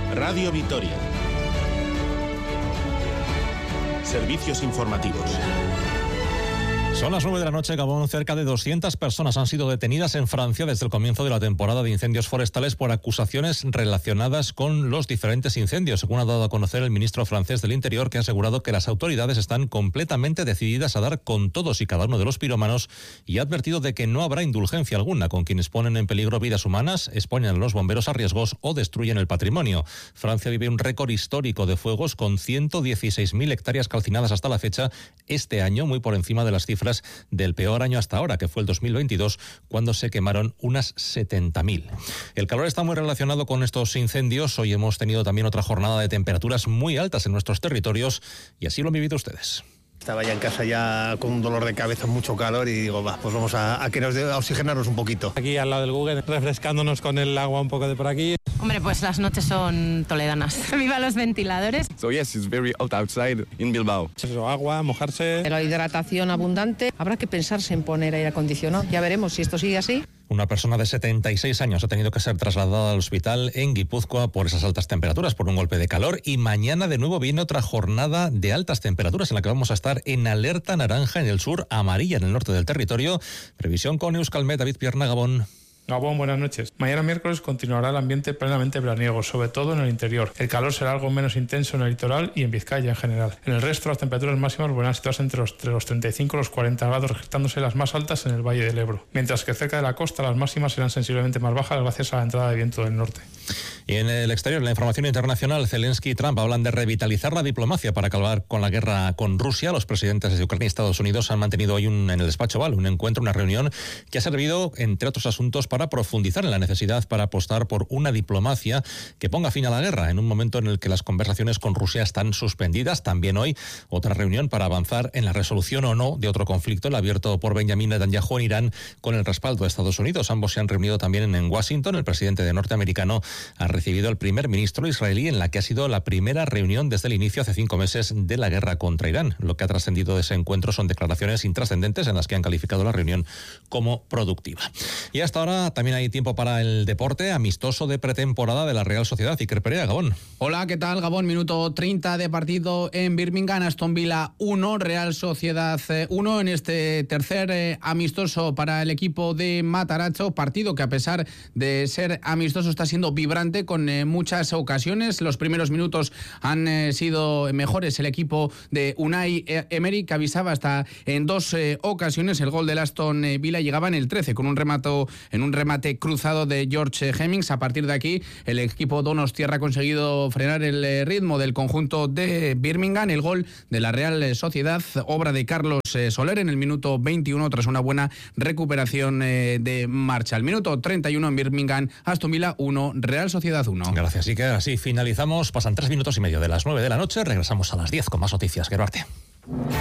Radio Vitoria. Servicios informativos. Son las 9 de la noche, Gabón. Cerca de 200 personas han sido detenidas en Francia desde el comienzo de la temporada de incendios forestales por acusaciones relacionadas con los diferentes incendios, según ha dado a conocer el ministro francés del Interior, que ha asegurado que las autoridades están completamente decididas a dar con todos y cada uno de los pirómanos y ha advertido de que no habrá indulgencia alguna con quienes ponen en peligro vidas humanas, exponen a los bomberos a riesgos o destruyen el patrimonio. Francia vive un récord histórico de fuegos con 116.000 hectáreas calcinadas hasta la fecha este año, muy por encima de las cifras del peor año hasta ahora, que fue el 2022, cuando se quemaron unas 70.000. El calor está muy relacionado con estos incendios. Hoy hemos tenido también otra jornada de temperaturas muy altas en nuestros territorios y así lo han vivido ustedes. Estaba ya en casa ya con un dolor de cabeza, mucho calor y digo, pues vamos a oxigenarnos un poquito. Aquí al lado del Google, refrescándonos con el agua un poco de por aquí. Hombre, pues las noches son toledanas. ¡Viva los ventiladores! So yes, it's very hot outside in Bilbao. Eso, agua, mojarse. La hidratación abundante. Habrá que pensarse en poner aire acondicionado. Ya veremos si esto sigue así. Una persona de 76 años ha tenido que ser trasladada al hospital en Guipúzcoa por esas altas temperaturas, por un golpe de calor. Y mañana de nuevo viene otra jornada de altas temperaturas en la que vamos a estar en alerta naranja en el sur, amarilla en el norte del territorio. Previsión con Euskalmet, David Pierna, Gabón. Gabón, buenas noches. Mañana miércoles continuará el ambiente plenamente veraniego, sobre todo en el interior. El calor será algo menos intenso en el litoral y en Vizcaya en general. En el resto, las temperaturas máximas volverán a situarse entre los 35 y los 40 grados, registrándose las más altas en el Valle del Ebro. Mientras que cerca de la costa, las máximas serán sensiblemente más bajas gracias a la entrada de viento del norte. Y en el exterior, en la información internacional, Zelensky y Trump hablan de revitalizar la diplomacia para acabar con la guerra con Rusia. Los presidentes de Ucrania y Estados Unidos han mantenido hoy en el despacho Oval un encuentro, una reunión que ha servido, entre otros asuntos, para profundizar en la necesidad para apostar por una diplomacia que ponga fin a la guerra en un momento en el que las conversaciones con Rusia están suspendidas. También hoy otra reunión para avanzar en la resolución o no de otro conflicto, el abierto por Benjamin Netanyahu en Irán, con el respaldo de Estados Unidos. Ambos se han reunido también en Washington. El presidente norteamericano ha recibido al primer ministro israelí en la que ha sido la primera reunión desde el inicio hace 5 meses de la guerra contra Irán. Lo que ha trascendido de ese encuentro son declaraciones intrascendentes en las que han calificado la reunión como productiva. Y hasta ahora también hay tiempo para el deporte, amistoso de pretemporada de la Real Sociedad. Iker Perea, Gabón. Hola, ¿qué tal, Gabón? Minuto 30 de partido en Birmingham, Aston Villa 1, Real Sociedad 1 en este tercer amistoso para el equipo de Matarazzo, partido que a pesar de ser amistoso está siendo vibrante con muchas ocasiones. Los primeros minutos han sido mejores el equipo de Unai Emery, que avisaba hasta en 2 ocasiones. El gol del Aston Villa llegaba en el 13 con un remate cruzado de George Hemmings. A partir de aquí el equipo donostiarra ha conseguido frenar el ritmo del conjunto de Birmingham. El gol de la Real Sociedad, obra de Carlos Soler en el minuto 21 tras una buena recuperación de marcha. El minuto 31 en Birmingham, Aston Villa 1, Real Sociedad 1. Gracias, y que así finalizamos. Pasan 3 minutos y medio de las 9 de la noche. Regresamos a las 10 con más noticias. Geruarte.